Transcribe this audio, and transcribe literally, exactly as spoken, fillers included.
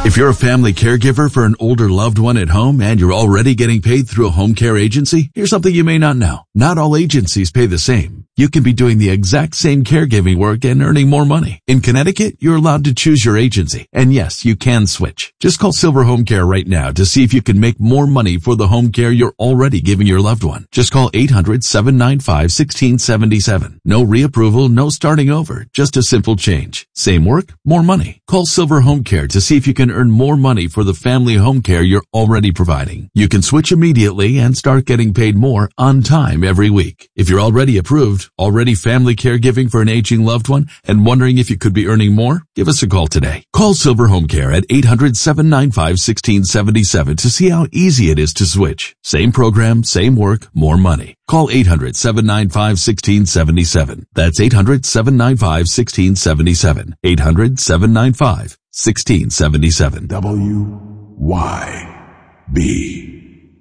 If you're a family caregiver for an older loved one at home and you're already getting paid through a home care agency, here's something you may not know. Not all agencies pay the same. You can be doing the exact same caregiving work and earning more money. In Connecticut, you're allowed to choose your agency. And yes, you can switch. Just call Silver Home Care right now to see if you can make more money for the home care you're already giving your loved one. Just call eight hundred, seven nine five, one six seven seven. No reapproval, no starting over. Just a simple change. Same work, more money. Call Silver Home Care to see if you can earn more money for the family home care you're already providing. You can switch immediately and start getting paid more on time every week. If you're already approved, already family caregiving for an aging loved one, and wondering if you could be earning more, give us a call today. Call Silver Home Care at eight hundred, seven nine five, one six seven seven to see how easy it is to switch. Same program, same work, more money. Call eight hundred, seven nine five, one six seven seven. That's eight hundred, seven nine five, one six seven seven. eight hundred, seven nine five, one six seven seven. W Y B